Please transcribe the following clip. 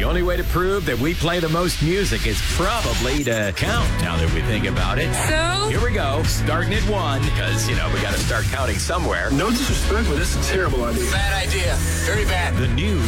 only way to prove that we play the most music is probably to count, now that we think about it. So? Here we go, starting at 1, because, we got to start counting somewhere. No disrespect, but it's a terrible idea. Bad idea. Very bad. The new